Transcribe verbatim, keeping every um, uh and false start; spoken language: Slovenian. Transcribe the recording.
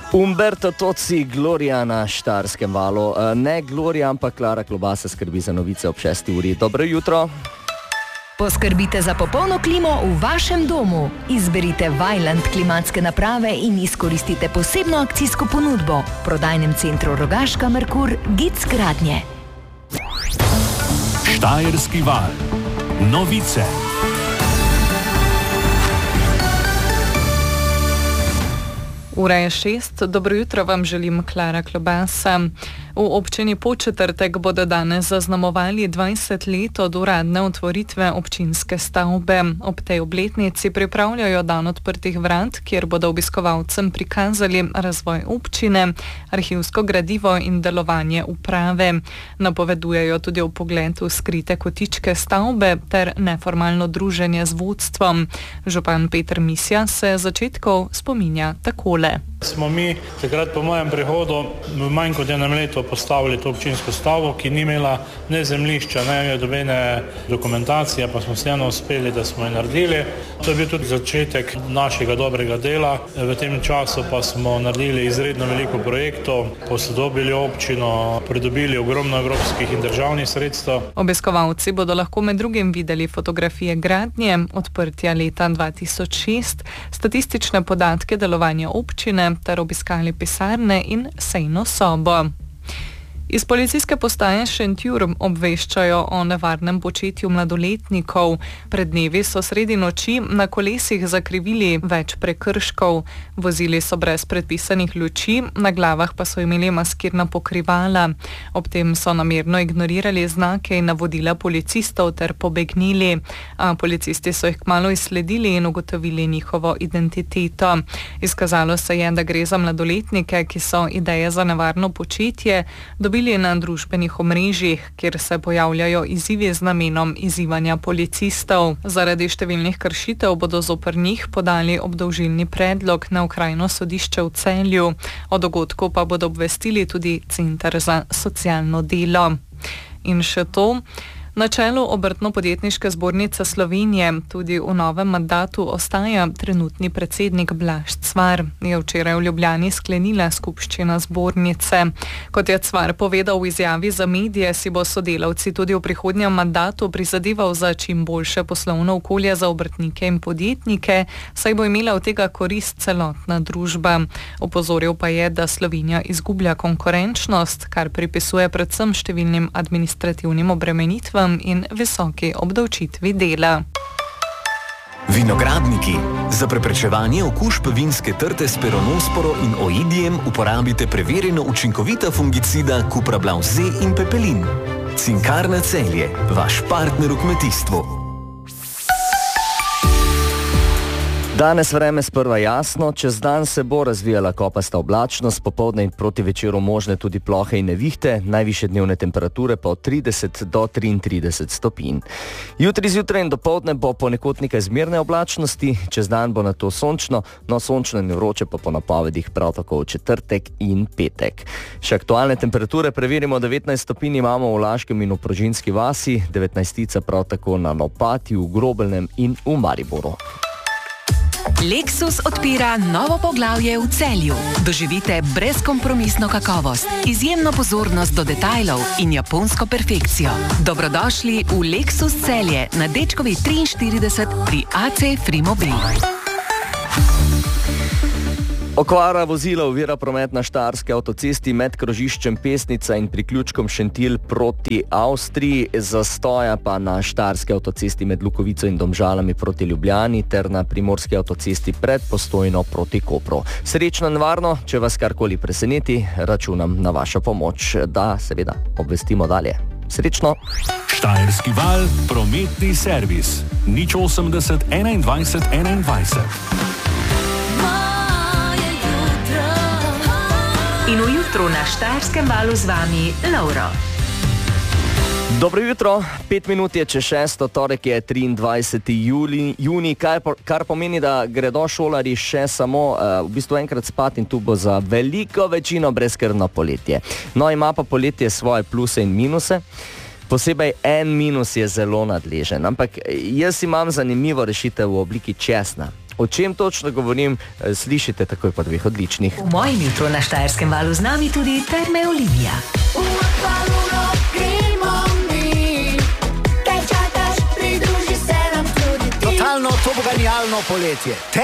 Umberto Tozzi, Gloria na Štajerskem valu. Ne Gloria, ampak Klara Klobasa skrbi za novice ob šesti uri. Dobro jutro. Poskrbite za popolno klimo v vašem domu. Izberite Vaillant klimatske naprave in izkoristite posebno akcijsko ponudbo. V prodajnem centru Rogaška Merkur Gic Gradnje. Štajerski val. Novice. Ura je šest, dobro jutro vam želim, Klara Klobasa. V občini Podčetrtek bodo danes zaznamovali dvajset let od uradne otvoritve občinske stavbe. Ob tej obletnici pripravljajo dan odprtih vrat, kjer bodo obiskovalcem prikazali razvoj občine, arhivsko gradivo in delovanje uprave. Napovedujejo tudi vpogled v skrite kotičke stavbe ter neformalno druženje z vodstvom. Župan Peter Misja se začetkov spominja takole. Smo mi takrat po mojem prihodu v manj kot enem letu postavili to občinsko stavbo, ki ni imela ne zemljišča, ne dobene dokumentacije, pa smo vseeno uspeli, da smo jo naredili. To je bil tudi začetek našega dobrega dela. V tem času pa smo naredili izredno veliko projektov, posodobili občino, pridobili ogromno evropskih in državnih sredstev. Obiskovalci bodo lahko med drugim videli fotografije gradnje, odprtja leta dva tisoč šest, statistične podatke delovanja občine ter obiskali pisarne in sejno sobo. Iz policijske postaje Šentjur obveščajo o nevarnem početju mladoletnikov. Pred dnevi so sredi noči na kolesih zakrivili več prekrškov. Vozili so brez predpisanih luči, na glavah pa so imeli maskirna pokrivala. Ob tem so namerno ignorirali znake in navodila policistov ter pobegnili. A policisti so jih kmalu izsledili in ugotovili njihovo identiteto. Izkazalo se je, da gre za mladoletnike, ki so ideje za nevarno početje dobili na družbenih omrežjih, kjer se pojavljajo izzivi z namenom izzivanja policistov. Zaradi številnih kršitev bodo zoper njih podali obdolžilni predlog na okrajno sodišče v Celju. O dogodku pa bodo obvestili tudi Center za socialno delo. In še to. Na čelu Obrtno-podjetniške zbornice Slovenije tudi v novem mandatu ostaja trenutni predsednik Blaž Cvar. Je včeraj v Ljubljani sklenila skupščina zbornice. Kot je Cvar povedal v izjavi za medije, si bo sodelavci tudi v prihodnjem mandatu prizadeval za čim boljše poslovno okolje za obrtnike in podjetnike, saj bo imela od tega korist celotna družba. Opozoril pa je, da Slovenija izgublja konkurenčnost, kar pripisuje predvsem številnim administrativnim obremenitvam in visoki obdavčitvi dela. Vinogradniki. Za preprečevanje okužb vinske trte s peronosporo in oidijem uporabite preverjeno učinkovita fungicida Cuprablav Z in Pepelin. Cinkarna Celje, vaš partner v kmetijstvu. Danes vreme sprva jasno, čez dan se bo razvijala kopasta oblačnost, popoldne in proti večeru možne tudi plohe in nevihte, najvišje dnevne temperature pa od trideset do triintrideset stopinj. Jutri zjutraj in dopoldne bo ponekod nekaj zmerne oblačnosti, čez dan bo nato sončno, no sončno in vroče pa po napovedih prav tako v četrtek in petek. Še aktualne temperature preverimo, devetnajst stopinj imamo v Laškem in v Prožinski vasi, devetnajstica prav tako na Lopatju, v Grobelnem in v Mariboru. Lexus odpira novo poglavje v Celju. Doživite brezkompromisno kakovost, izjemno pozornost do detajlov in japonsko perfekcijo. Dobrodošli v Lexus Celje na Dečkovi triinštirideset pri A C Frimobil. Okvara vozila ovira promet na štajerski avtocesti med krožiščem Pesnica in priključkom Šentilj proti Avstriji, zastoja pa na štajerski avtocesti med Lukovico in Domžalami proti Ljubljani ter na primorski avtocesti pred Postojno proti Kopru. Srečno in varno, če vas karkoli preseneti, računam na vašo pomoč, da seveda obvestimo dalje. Srečno! Štajerski val, prometni servis. nič osemdeset enaindvajset enaindvajset. In v jutru na Štajerskem valu z vami Lauro. Dobro jutro, pet minut je čez šesto, torek je triindvajseti junij, kar, kar pomeni, da gredo šolarji še samo uh, v bistvu enkrat spat in tu bo za veliko večino brezskrbno poletje. No, ima pa poletje svoje pluse in minuse. Posebej en minus je zelo nadležen, ampak jaz imam zanimivo rešitev v obliki česna. O čem točno govorim, slišite takoj po dveh odličnih. V mojem jutru na Štajerskem valu z nami tudi Terme Olivija. Totalno, to bo genialno poletje.